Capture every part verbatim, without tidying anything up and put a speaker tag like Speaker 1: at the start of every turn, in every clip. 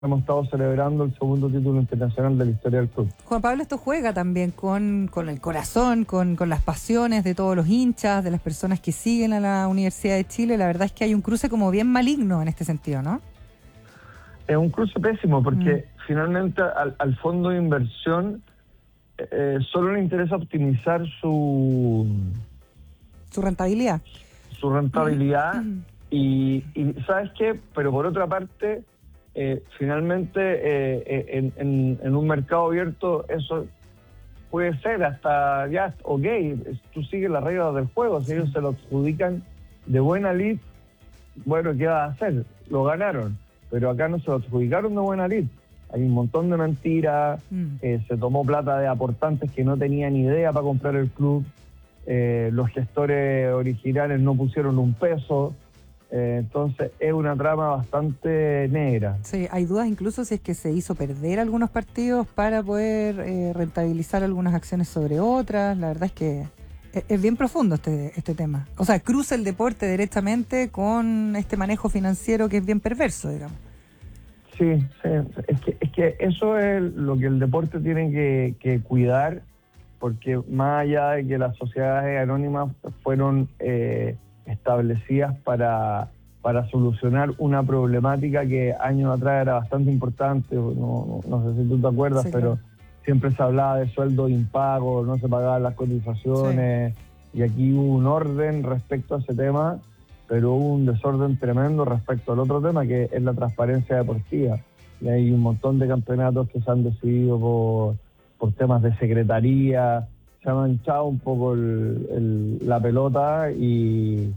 Speaker 1: hemos estado celebrando el segundo título internacional de la historia del club.
Speaker 2: Juan Pablo, esto juega también con, con el corazón, con, con las pasiones de todos los hinchas, de las personas que siguen a la Universidad de Chile. La verdad es que hay un cruce como bien maligno en este sentido, ¿no?
Speaker 1: Es un cruce pésimo porque
Speaker 2: mm.
Speaker 1: finalmente al, al fondo de inversión eh, solo le interesa optimizar su...
Speaker 2: Su rentabilidad.
Speaker 1: Su rentabilidad y, y ¿sabes qué? Pero por otra parte... Eh, finalmente eh, en, en, en un mercado abierto eso puede ser hasta ya, ok, tú sigues las reglas del juego, si ellos se lo adjudican de buena lid, bueno, ¿qué vas a hacer? Lo ganaron, pero acá no se lo adjudicaron de buena lid, hay un montón de mentiras, mm. eh, se tomó plata de aportantes que no tenían idea para comprar el club, eh, los gestores originales no pusieron un peso. Eh, entonces es una trama bastante negra.
Speaker 2: Sí, hay dudas incluso si es que se hizo perder algunos partidos para poder eh, rentabilizar algunas acciones sobre otras. La verdad es que es, es bien profundo este, este tema. O sea, cruza el deporte directamente con este manejo financiero que es bien perverso, digamos.
Speaker 1: Sí, sí, es que, es que eso es lo que el deporte tiene que, que cuidar, porque más allá de que las sociedades anónimas fueron... Eh, establecidas para, para solucionar una problemática que años atrás era bastante importante, no, no, no sé si tú te acuerdas, sí, pero claro. Siempre se hablaba de sueldos impagos, no se pagaban las cotizaciones, sí. Y aquí hubo un orden respecto a ese tema, pero hubo un desorden tremendo respecto al otro tema, que es la transparencia deportiva. Y hay un montón de campeonatos que se han decidido por, por temas de secretaría, se ha manchado un poco el, el, la pelota y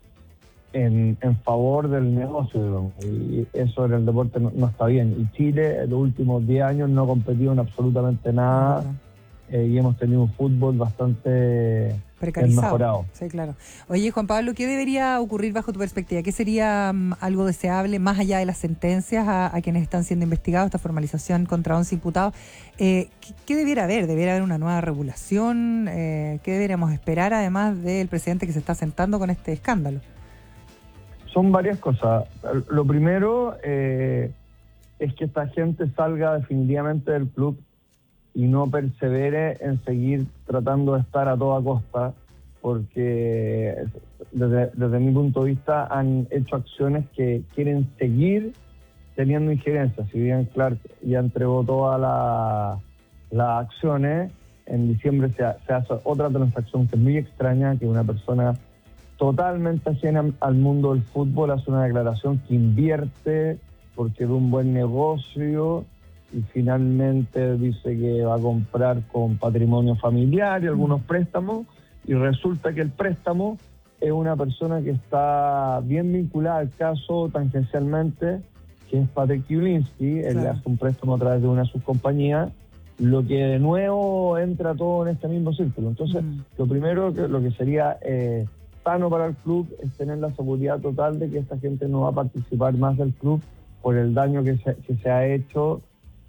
Speaker 1: en, en favor del negocio, digamos. Y eso en el deporte no, no está bien. Y Chile en los últimos diez años no ha competido en absolutamente nada, eh, y hemos tenido un fútbol bastante
Speaker 2: precarizado.
Speaker 1: Mejorado.
Speaker 2: Sí, claro. Oye, Juan Pablo, ¿qué debería ocurrir bajo tu perspectiva? ¿Qué sería um, algo deseable más allá de las sentencias a, a quienes están siendo investigados, esta formalización contra once imputados? Eh, ¿qué, ¿Qué debiera haber? ¿Debiera haber una nueva regulación? Eh, ¿Qué deberíamos esperar además del presidente que se está sentando con este escándalo?
Speaker 1: Son varias cosas. Lo primero eh, es que esta gente salga definitivamente del club y no persevere en seguir tratando de estar a toda costa, porque desde, desde mi punto de vista han hecho acciones que quieren seguir teniendo injerencia. Si bien Clark ya entregó todas la, las acciones, en diciembre se, se hace otra transacción que es muy extraña, que una persona totalmente ajena al mundo del fútbol hace una declaración que invierte porque ve un buen negocio y finalmente dice que va a comprar con patrimonio familiar y algunos préstamos, y resulta que el préstamo es una persona que está bien vinculada al caso tangencialmente, que es Patrick Kulinski. Él le hace un préstamo a través de una de sus compañías, lo que de nuevo entra todo en este mismo círculo. Entonces, mm. lo primero, que lo que sería eh, sano para el club es tener la seguridad total de que esta gente no va a participar más del club por el daño que se, que se ha hecho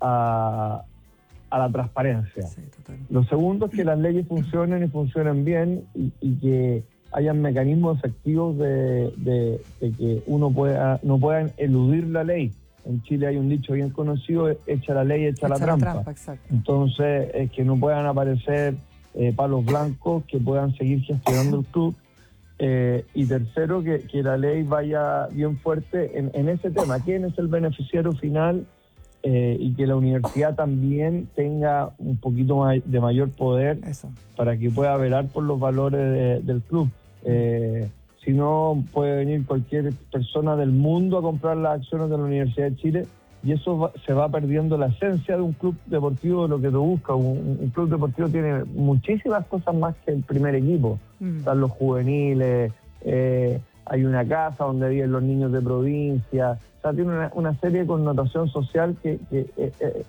Speaker 1: A, a la transparencia. Sí, lo segundo es que las leyes funcionen y funcionen bien y, y que hayan mecanismos efectivos de, de, de que uno pueda no puedan eludir la ley. En Chile hay un dicho bien conocido: echa la ley, echa, echa la trampa. La trampa Entonces, es que no puedan aparecer eh, palos blancos que puedan seguir gestionando el club. Eh, y tercero, que, que la ley vaya bien fuerte en, en ese tema. ¿Quién es el beneficiario final? Eh, y que la universidad también tenga un poquito más de mayor poder. Eso. Para que pueda velar por los valores de, del club. Eh, si no, puede venir cualquier persona del mundo a comprar las acciones de la Universidad de Chile y eso va, se va perdiendo la esencia de un club deportivo, de lo que te busca. Un, un club deportivo tiene muchísimas cosas más que el primer equipo. Mm. Están los juveniles, eh, hay una casa donde viven los niños de provincia. O sea, tiene una, una serie de connotación social que, que eh, eh,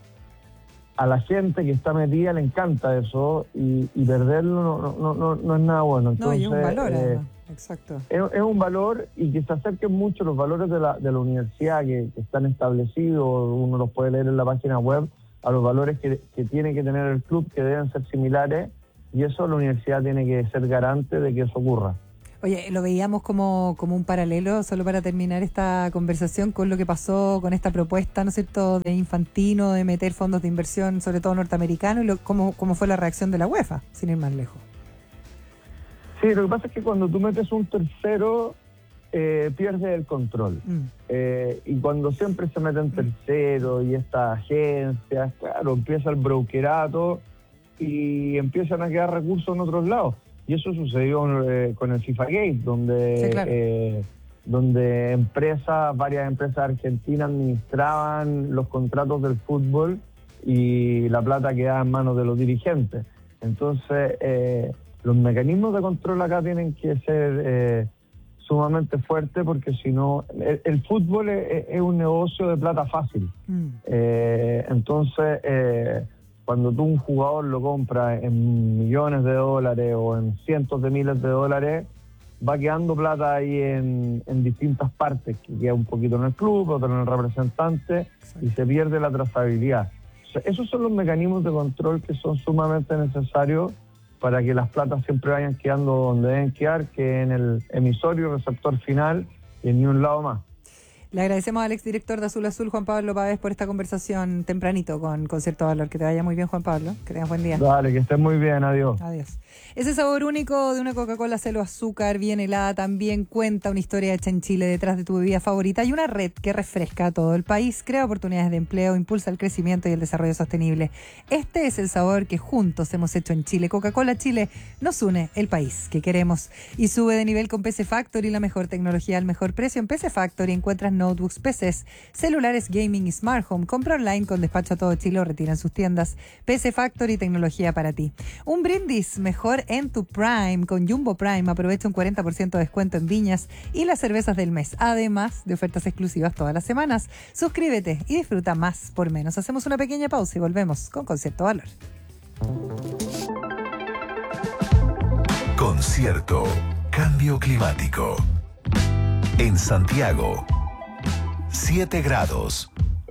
Speaker 1: a la gente que está metida le encanta eso, y, y perderlo no, no, no, no es nada bueno. Entonces,
Speaker 2: no, y es un valor, eh, además. Exacto.
Speaker 1: Es, es un valor, y que se acerquen mucho los valores de la, de la universidad que, que están establecidos, uno los puede leer en la página web, a los valores que, que tiene que tener el club, que deben ser similares, y eso la universidad tiene que ser garante de que eso ocurra.
Speaker 2: Oye, lo veíamos como, como un paralelo, solo para terminar esta conversación, con lo que pasó con esta propuesta, ¿no es cierto?, de Infantino, de meter fondos de inversión, sobre todo norteamericanos, y lo, cómo, cómo fue la reacción de la UEFA, sin ir más lejos.
Speaker 1: Sí, lo que pasa es que cuando tú metes un tercero, eh, pierdes el control. Mm. Eh, y cuando siempre se meten terceros y estas agencias, claro, empieza el brokerato y empiezan a quedar recursos en otros lados. Y eso sucedió eh, con el FIFA Gate, donde, sí, claro. eh, donde empresas, varias empresas argentinas administraban los contratos del fútbol y la plata quedaba en manos de los dirigentes. Entonces, eh, los mecanismos de control acá tienen que ser eh, sumamente fuertes, porque si no, el, el fútbol es, es un negocio de plata fácil. Mm. Eh, entonces... Eh, Cuando tú un jugador lo compras en millones de dólares o en cientos de miles de dólares, va quedando plata ahí en, en distintas partes, que queda un poquito en el club, otro en el representante, y se pierde la trazabilidad. O sea, esos son los mecanismos de control que son sumamente necesarios para que las platas siempre vayan quedando donde deben quedar, que en el emisorio, receptor final, y en ni un lado más.
Speaker 2: Le agradecemos al exdirector de Azul Azul, Juan Pablo Pavés, por esta conversación tempranito con, con Cierto Valor. Que te vaya muy bien, Juan Pablo. Que tengas buen día.
Speaker 1: Dale, que estés muy bien. Adiós.
Speaker 2: Adiós. Ese sabor único de una Coca-Cola cero azúcar, bien helada, también cuenta una historia hecha en Chile detrás de tu bebida favorita, y una red que refresca a todo el país, crea oportunidades de empleo, impulsa el crecimiento y el desarrollo sostenible. Este es el sabor que juntos hemos hecho en Chile. Coca-Cola Chile nos une el país que queremos. Y sube de nivel con P C Factory, la mejor tecnología al mejor precio. En P C Factory encuentras notebooks, P Cs, celulares, gaming y smart home. Compra online con despacho a todo Chile o retira en sus tiendas. P C Factory, tecnología para ti. Un brindis mejor en tu Prime. Con Jumbo Prime aprovecha un cuarenta por ciento de descuento en viñas y las cervezas del mes, además de ofertas exclusivas todas las semanas. Suscríbete y disfruta más por menos. Hacemos una pequeña pausa y volvemos con Concierto Valor.
Speaker 3: Concierto Cambio Climático. En Santiago, siete grados.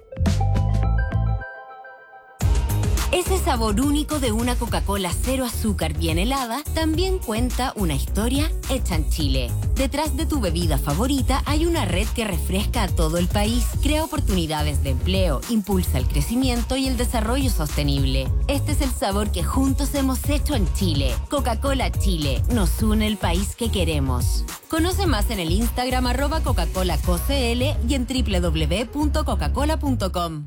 Speaker 4: Ese sabor único de una Coca-Cola cero azúcar bien helada también cuenta una historia hecha en Chile. Detrás de tu bebida favorita hay una red que refresca a todo el país, crea oportunidades de empleo, impulsa el crecimiento y el desarrollo sostenible. Este es el sabor que juntos hemos hecho en Chile. Coca-Cola Chile, nos une el país que queremos. Conoce más en el Instagram arroba Coca-Cola C O C L y en doble u doble u doble u punto coca cola punto com.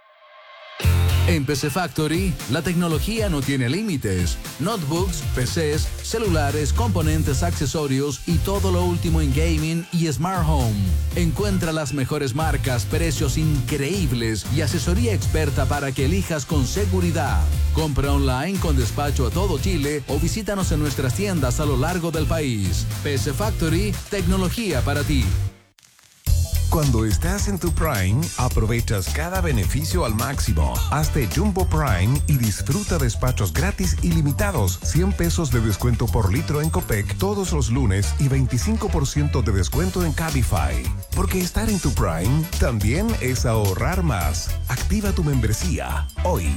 Speaker 5: En P C Factory, la tecnología no tiene límites. Notebooks, P Cs, celulares, componentes, accesorios y todo lo último en gaming y smart home. Encuentra las mejores marcas, precios increíbles y asesoría experta para que elijas con seguridad. Compra online con despacho a todo Chile o visítanos en nuestras tiendas a lo largo del país. P C Factory, tecnología para ti.
Speaker 3: Cuando estás en tu Prime, aprovechas cada beneficio al máximo. Hazte Jumbo Prime y disfruta despachos gratis ilimitados, cien pesos de descuento por litro en Copec todos los lunes y veinticinco por ciento de descuento en Cabify. Porque estar en tu Prime también es ahorrar más. Activa tu membresía hoy.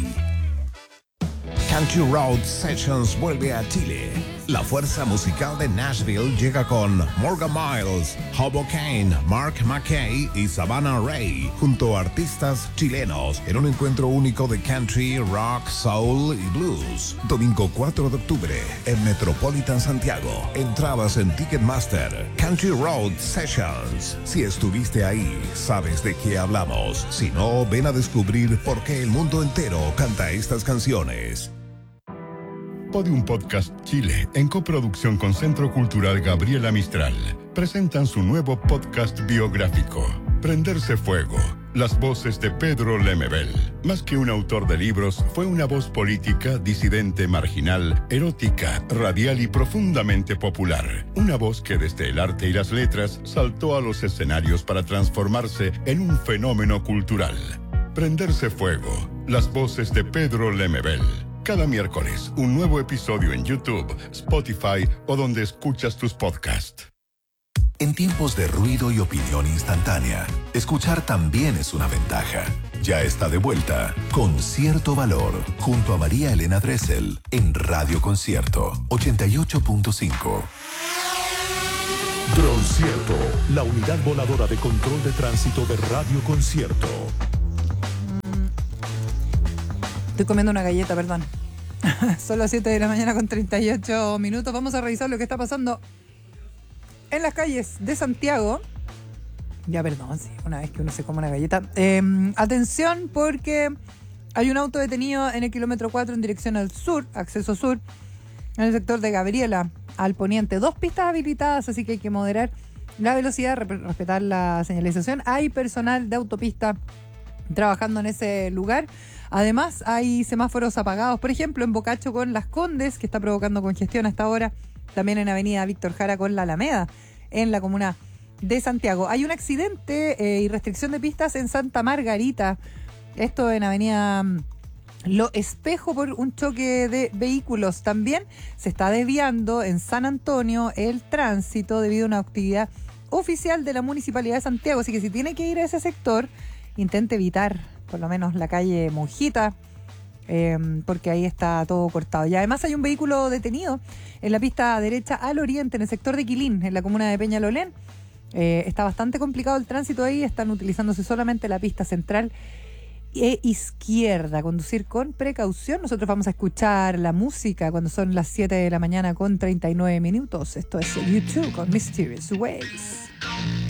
Speaker 3: Country Road Sessions vuelve a Chile. La fuerza musical de Nashville llega con Morgan Miles, Hobo Kane, Mark McKay y Savannah Ray, junto a artistas chilenos, en un encuentro único de country, rock, soul y blues. Domingo cuatro de octubre, en Metropolitan Santiago. Entradas en Ticketmaster. Country Road Sessions. Si estuviste ahí, sabes de qué hablamos. Si no, ven a descubrir por qué el mundo entero canta estas canciones.
Speaker 6: Podium Podcast Chile, en coproducción con Centro Cultural Gabriela Mistral, presentan su nuevo podcast biográfico, Prenderse Fuego, las voces de Pedro Lemebel. Más que un autor de libros, fue una voz política, disidente, marginal, erótica, radial y profundamente popular. Una voz que desde el arte y las letras saltó a los escenarios para transformarse en un fenómeno cultural. Prenderse Fuego, las voces de Pedro Lemebel. Cada miércoles, un nuevo episodio en YouTube, Spotify o donde escuchas tus podcasts.
Speaker 3: En tiempos de ruido y opinión instantánea, escuchar también es una ventaja. Ya está de vuelta con Cierto Valor, junto a María Elena Dressel, en Radio Concierto ochenta y ocho punto cinco.
Speaker 7: Concierto, la unidad voladora de control de tránsito de Radio Concierto.
Speaker 2: Estoy comiendo una galleta, perdón. Son las siete de la mañana con treinta y ocho minutos. Vamos a revisar lo que está pasando en las calles de Santiago. Ya, perdón, sí, una vez que uno se come una galleta. Eh, atención, porque hay un auto detenido en el kilómetro cuatro en dirección al sur, acceso sur, en el sector de Gabriela, al poniente. Dos pistas habilitadas, así que hay que moderar la velocidad, respetar la señalización. Hay personal de autopista trabajando en ese lugar. Además, hay semáforos apagados, por ejemplo, en Bocacho con Las Condes, que está provocando congestión hasta ahora. También en Avenida Víctor Jara con La Alameda, en la comuna de Santiago. Hay un accidente eh, y restricción de pistas en Santa Margarita. Esto en Avenida Lo Espejo por un choque de vehículos. También se está desviando en San Antonio el tránsito debido a una actividad oficial de la Municipalidad de Santiago. Así que si tiene que ir a ese sector, intente evitar por lo menos la calle Monjita, eh, porque ahí está todo cortado. Y además hay un vehículo detenido en la pista derecha al oriente, en el sector de Quilín, en la comuna de Peñalolén. Eh, está bastante complicado el tránsito ahí, están utilizándose solamente la pista central e izquierda. Conducir con precaución. Nosotros vamos a escuchar la música cuando son las siete de la mañana con treinta y nueve minutos. Esto es YouTube con Mysterious Ways.